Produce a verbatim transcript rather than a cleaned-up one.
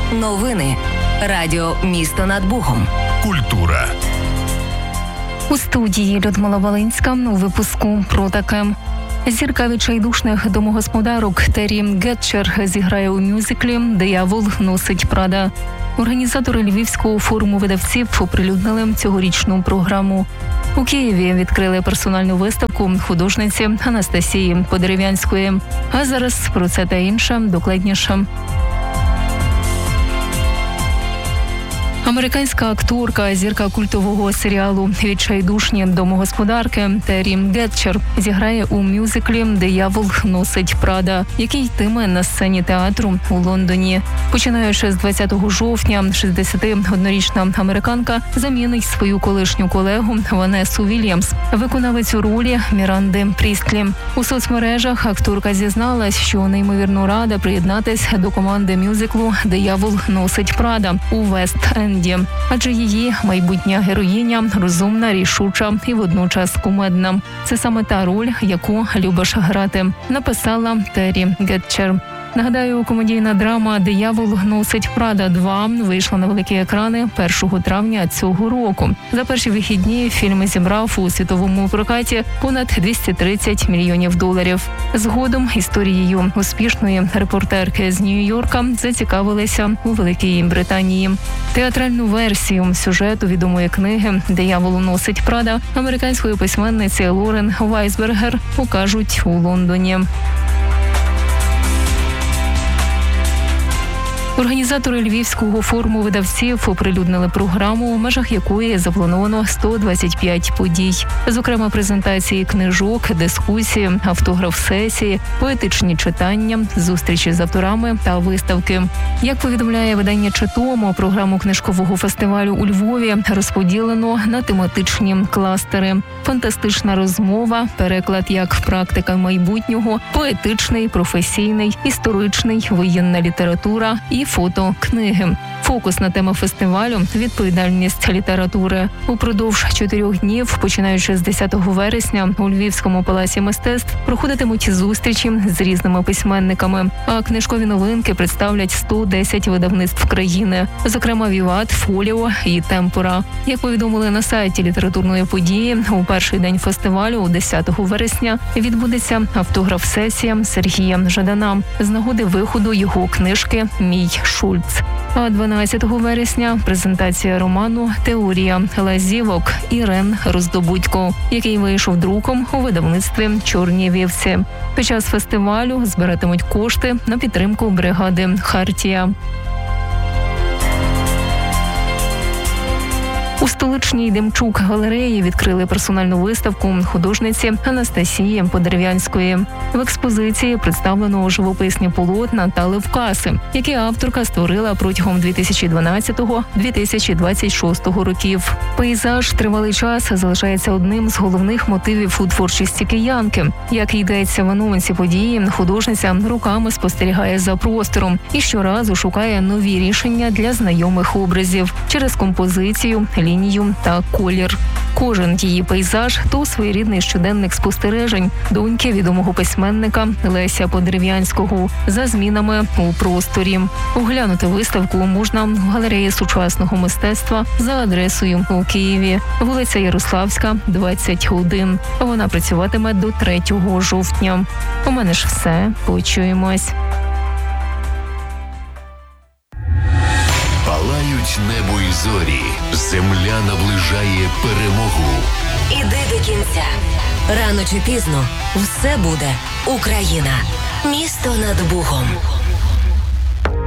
Новини. Радіо «Місто над Богом». Культура. У студії Людмила Волинська у випуску про таке. Зірка відчайдушних домогосподарок Террі Гетчер зіграє у мюзиклі «Диявол носить Прада». Організатори Львівського форуму видавців оприлюднили цьогорічну програму. У Києві відкрили персональну виставку художниці Анастасії Подерев'янської. А зараз про це та інше докладніше. Американська акторка, зірка культового серіалу «Відчайдушні домогосподарки» Террі Гетчер зіграє у мюзиклі «Диявол носить Прада», який йтиме на сцені театру у Лондоні. Починаючи з двадцятого жовтня, шістдесятиоднорічна американка замінить свою колишню колегу Ванесу Вільямс, виконавицю ролі Міранди Прістлі. У соцмережах акторка зізналась, що неймовірно рада приєднатись до команди мюзиклу «Диявол носить Прада» у Вест-Енді. Адже її майбутня героїня розумна, рішуча і водночас кумедна. Це саме та роль, яку любиш грати, написала Террі Гетчер. Нагадаю, комедійна драма «Диявол носить Прада два» вийшла на великі екрани першого травня цього року. За перші вихідні фільм зібрав у світовому прокаті понад двісті тридцять мільйонів доларів. Згодом історією успішної репортерки з Нью-Йорка зацікавилися у Великій Британії. Театральну версію сюжету відомої книги «Диявол носить Прада» американської письменниці Лорен Вайсбергер покажуть у Лондоні. Організатори Львівського форуму видавців оприлюднили програму, у межах якої заплановано сто двадцять п'ять подій. Зокрема, презентації книжок, дискусії, автограф-сесії, поетичні читання, зустрічі з авторами та виставки. Як повідомляє видання «Читомо», програму книжкового фестивалю у Львові розподілено на тематичні кластери. Фантастична розмова, переклад як практика майбутнього, поетичний, професійний, історичний, воєнна література і фотокниги. Фокусна тема фестивалю – відповідальність літератури. Упродовж чотирьох днів, починаючи з десятого вересня, у Львівському палаці мистецтв проходитимуть зустрічі з різними письменниками, а книжкові новинки представлять сто десять видавництв країни, зокрема «Віват», «Фоліо» і «Темпора». Як повідомили на сайті літературної події, у перший день фестивалю, десятого вересня, відбудеться автограф-сесія Сергія Жадана з нагоди виходу його книжки «Мій Шульц». А дванадцятого вересня презентація роману «Теорія лазівок» Ірен Роздобудько, який вийшов друком у видавництві «Чорні вівці». Під час фестивалю збиратимуть кошти на підтримку бригади «Хартія». У столичній Демчук-галереї відкрили персональну виставку художниці Анастасії Подерев'янської. В експозиції представлено живописні полотна та левкаси, які авторка створила протягом дві тисячі дванадцятого - дві тисячі двадцять шостого років. Пейзаж тривалий час залишається одним з головних мотивів у творчості киянки. Як йдеться в анонсі події, художниця руками спостерігає за простором і щоразу шукає нові рішення для знайомих образів через композицію, лінію та колір. Кожен її пейзаж – то своєрідний щоденник спостережень доньки відомого письменника Леся Подерев'янського за змінами у просторі. Оглянути виставку можна в галереї сучасного мистецтва за адресою у Києві, вулиця Ярославська, двадцять один. Вона працюватиме до третього жовтня. У мене ж все. Почуємось. Палають небо і зорі. Земля наближає перемогу. Іди до кінця. Рано чи пізно все буде Україна. Місто над Богом.